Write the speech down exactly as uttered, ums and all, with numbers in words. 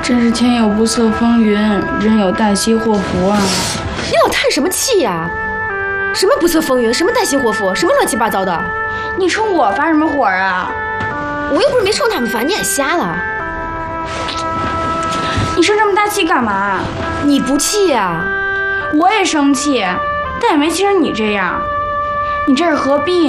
真是天有不测风云，人有旦夕祸福啊！ 你老叹什么气呀？什么不测风云，什么旦夕祸福，什么乱七八糟的？ 你冲我发什么火啊？ 我又不是没冲他们发，你眼瞎了？ 你生这么大气干嘛？ 你不气呀？ 我也生气，但也没气成你这样。你这是何必